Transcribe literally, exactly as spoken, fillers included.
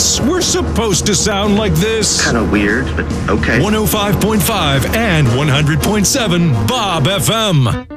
Yes, we're supposed to sound like this. Kind of weird, but okay. one oh five point five and one hundred point seven Bob F M.